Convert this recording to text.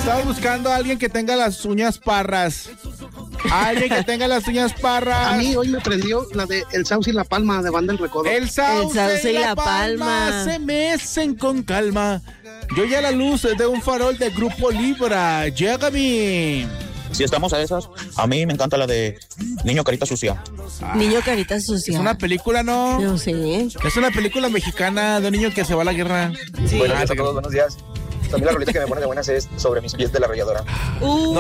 Estaba buscando a alguien que tenga las uñas parras. Alguien que tenga las uñas parras. A mí hoy me prendió la de El Sauce y la Palma de Banda El Recodo. El sauce y la palma se mecen con calma. Yo ya la luz de un farol de Grupo Libra. Llega a mí. Si estamos a esas, a mí me encanta la de Niño Carita Sucia. Niño Carita Sucia. Es una película, ¿no? No sé. Es una película mexicana de un niño que se va a la guerra. Sí. Buenos días a todos, buenos días. También la rolita que me pone de buenas es Sobre mis pies de la arrolladora.